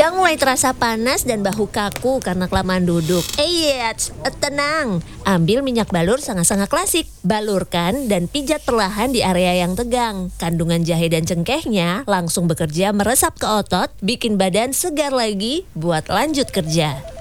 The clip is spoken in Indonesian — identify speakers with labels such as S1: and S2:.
S1: Sudah mulai terasa panas dan bahu kaku karena kelamaan duduk. Tenang. Ambil minyak balur sangat-sangat klasik. Balurkan dan pijat perlahan di area yang tegang. Kandungan jahe dan cengkehnya langsung bekerja meresap ke otot, bikin badan segar lagi buat lanjut kerja.